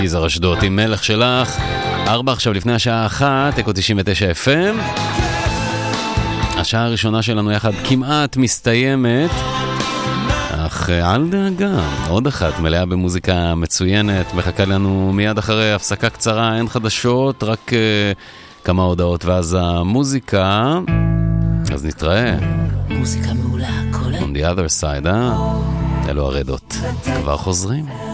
יזהר אשדוד עם מלך שלך. 4 עכשיו לפני השעה 1, אקו 99 FM. השעה הראשונה שלנו יחד כמעט מסתיימת, אך אל דאגה, עוד אחת מלאה במוזיקה מצוינת. מחכה לנו מיד אחרי הפסקה קצרה, אין חדשות, רק כמה הודעות ואז המוזיקה. אז נתראה. מוזיקה מעולה, כל On the other side, אלו הרדות. כבר חוזרים.